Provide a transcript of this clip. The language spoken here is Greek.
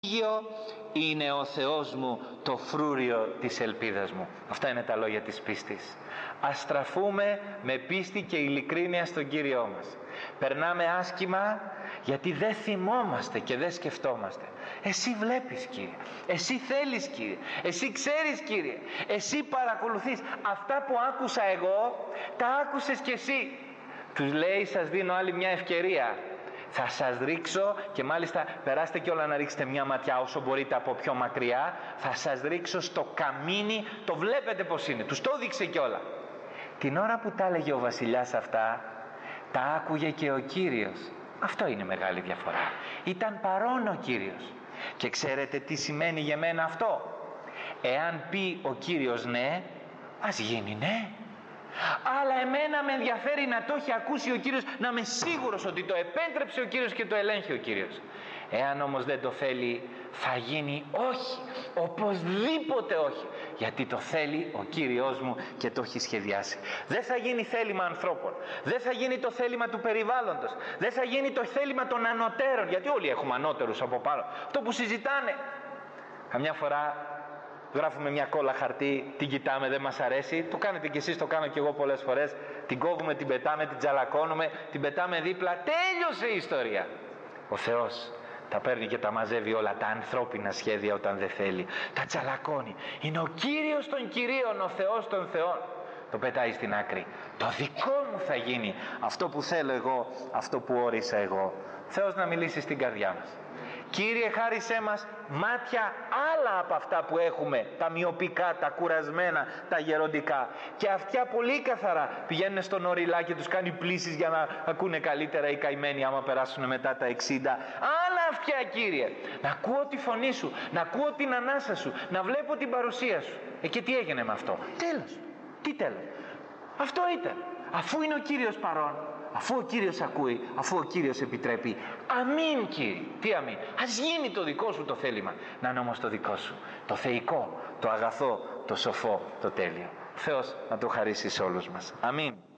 είναι ο Θεός μου το φρούριο της ελπίδας μου. Αυτά είναι τα λόγια της πίστης. Ας στραφούμε με πίστη και ειλικρίνεια στον Κύριό μας. Περνάμε άσχημα γιατί δεν θυμόμαστε και δεν σκεφτόμαστε. Εσύ βλέπεις, Κύριε, εσύ θέλεις, Κύριε, εσύ ξέρεις, Κύριε, εσύ παρακολουθείς. Αυτά που άκουσα εγώ τα άκουσες κι εσύ. Τους λέει, σας δίνω άλλη μια ευκαιρία. Θα σας ρίξω, και μάλιστα περάστε και όλα να ρίξετε μια ματιά όσο μπορείτε από πιο μακριά, θα σας ρίξω στο καμίνι, το βλέπετε πως είναι, τους το έδειξε κιόλα. Την ώρα που τα έλεγε ο βασιλιάς αυτά, τα άκουγε και ο Κύριος. Αυτό είναι μεγάλη διαφορά. Ήταν παρόν ο Κύριος. Και ξέρετε τι σημαίνει για μένα αυτό? Εάν πει ο Κύριος ναι, ας γίνει ναι. Αλλά εμένα με ενδιαφέρει να το έχει ακούσει ο Κύριος, να είμαι σίγουρος ότι το επέτρεψε ο Κύριος και το ελέγχει ο Κύριος. Εάν όμως δεν το θέλει, θα γίνει όχι, οπωσδήποτε όχι, γιατί το θέλει ο Κύριος μου και το έχει σχεδιάσει. Δεν θα γίνει θέλημα ανθρώπων, δεν θα γίνει το θέλημα του περιβάλλοντος, δεν θα γίνει το θέλημα των ανωτέρων, γιατί όλοι έχουμε ανώτερους από πάνω. Αυτό που συζητάνε, καμιά φορά γράφουμε μια κόλλα χαρτί, την κοιτάμε, δεν μας αρέσει, το κάνετε κι εσείς, το κάνω κι εγώ πολλές φορές, την κόβουμε, την πετάμε, την τζαλακώνουμε, την πετάμε δίπλα, τέλειωσε η ιστορία. Ο Θεός τα παίρνει και τα μαζεύει όλα, τα ανθρώπινα σχέδια όταν δεν θέλει, τα τζαλακώνει. Είναι ο Κύριος των Κυρίων, ο Θεός των Θεών. Το πετάει στην άκρη. Το δικό μου θα γίνει, αυτό που θέλω εγώ, αυτό που όρισα εγώ. Θεός να μιλήσει στην καρδιά μας. Κύριε, χάρισέ μας μάτια άλλα από αυτά που έχουμε, τα μυοπικά, τα κουρασμένα, τα γεροντικά, και αυτιά πολύ καθαρά. Πηγαίνουν στον οριλά και τους κάνει πλύσεις για να ακούνε καλύτερα οι καημένοι άμα περάσουν μετά τα 60. Άλλα αυτιά, Κύριε, να ακούω τη φωνή σου, να ακούω την ανάσα σου, να βλέπω την παρουσία σου. Και τι έγινε με αυτό? Τέλος. Τι τέλος? Αυτό ήταν. Αφού είναι ο Κύριος παρόν, αφού ο Κύριος ακούει, αφού ο Κύριος επιτρέπει, αμήν, Κύριε. Τι αμήν? Ας γίνει το δικό σου το θέλημα, να είναι όμως το δικό σου, το θεϊκό, το αγαθό, το σοφό, το τέλειο. Θεός να το χαρίσει σε όλους μας. Αμήν.